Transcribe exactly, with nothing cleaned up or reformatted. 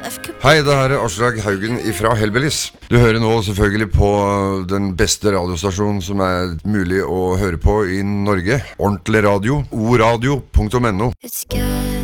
Hei, det her er Aslak Haugen ifra Hellbillies. Du hører nå selvfølgelig på den beste radiostasjonen som er mulig å høre på i Norge. Ordentlig radio, oradio punktum no. It's good.